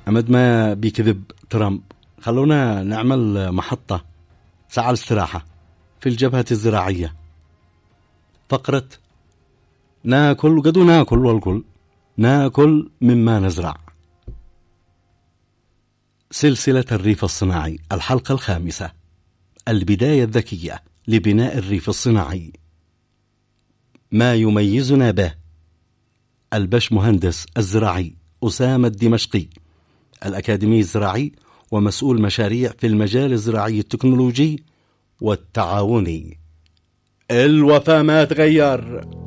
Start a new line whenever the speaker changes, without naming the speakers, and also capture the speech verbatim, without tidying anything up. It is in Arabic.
أمد ما بيكذب ترامب، خلونا نعمل محطة ساعة الاستراحة في الجبهة الزراعية. فقرة ناكل قدو ناكل والكل ناكل مما نزرع. سلسلة الريف الصناعي، الحلقة الخامسة، البداية الذكية لبناء الريف الصناعي. ما يميزنا به البش مهندس الزراعي أسامة الدمشقي، الأكاديمي الزراعي ومسؤول مشاريع في المجال الزراعي التكنولوجي والتعاوني. الوفا ما تغير.